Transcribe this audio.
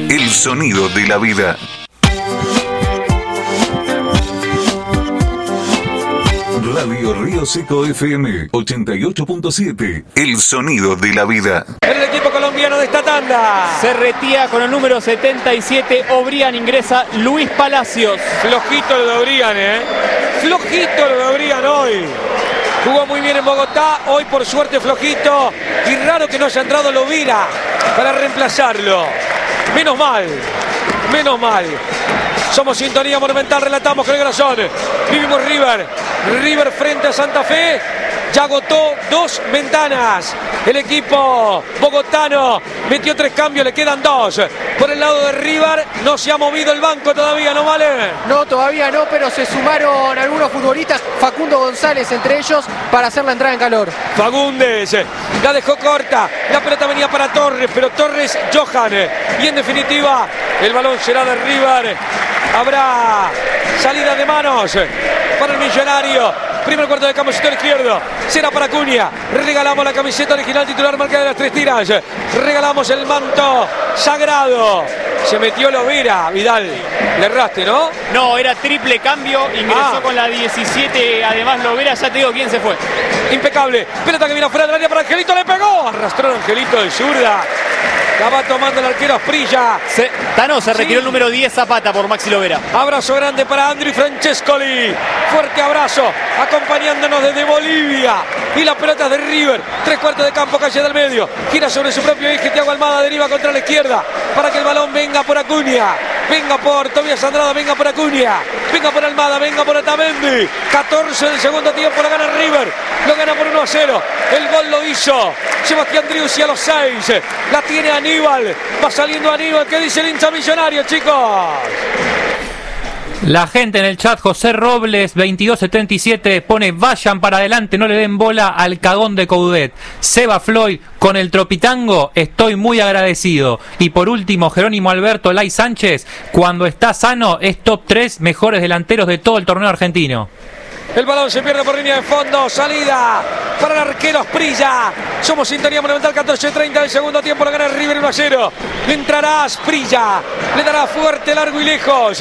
El sonido de la vida. Radio Río Seco FM 88.7. El sonido de la vida. El equipo colombiano de esta tanda se retira con el número 77. Obrian, ingresa Luis Palacios. Flojito lo de Obrian, flojito lo de Obrian hoy. Jugó muy bien en Bogotá, hoy por suerte flojito. Y raro que no haya entrado Lovira para reemplazarlo. Menos mal. Somos Sintonía Monumental, relatamos con el corazón. Vivimos River frente a Santa Fe. Ya agotó 2 ventanas. El equipo bogotano metió 3 cambios, le quedan 2. Por el lado de River no se ha movido el banco todavía, ¿no, Vale? No, todavía no, pero se sumaron algunos futbolistas, Facundo González entre ellos, para hacer la entrada en calor. Fagundes la dejó corta, la pelota venía para Torres, pero Torres, Johan. Y en definitiva, el balón será de River. Habrá salida de manos para el Millonario. Primer cuarto de campo, sector izquierdo. Será para Acuña. Regalamos la camiseta original titular marca de las 3 tiras. Regalamos el manto sagrado. Se metió Lovira, Vidal. Le erraste, ¿no? No, era triple cambio. Ingresó con la 17. Además, Lovira, ya te digo quién se fue. Impecable. Pelota que viene fuera del área para Angelito. Le pegó. Arrastró a Angelito de zurda. La va tomando el arquero Asprilla. Se retiró el número 10 Zapata por Maxi Lovera. Abrazo grande para Andri Francescoli. Fuerte abrazo, acompañándonos desde Bolivia. Y la pelota es de River. 3 cuartos de campo, calle del medio. Gira sobre su propio eje. Thiago Almada deriva contra la izquierda. Para que el balón venga por Acuña. Venga por Tobias Andrada, venga por Acuña. Venga por Almada, venga por Otamendi. 14 del segundo tiempo, lo gana River. Lo gana por 1-0. El gol lo hizo Sebastián Driussi a los 6. La tiene Aníbal. Va saliendo Aníbal. ¿Qué dice el hincha Millonario, chicos? La gente en el chat, José Robles 2277 pone: vayan para adelante, no le den bola al cagón de Coudet. Seba Floyd con el Tropitango, estoy muy agradecido. Y por último, Jerónimo Alberto Lai Sánchez, cuando está sano es top 3 mejores delanteros de todo el torneo argentino. El balón se pierde por línea de fondo. Salida para el arquero Asprilla. Somos Sintonía Monumental, 14:30 del segundo tiempo. Lo gana River 1-0. Le entrará Asprilla. Le dará fuerte, largo y lejos.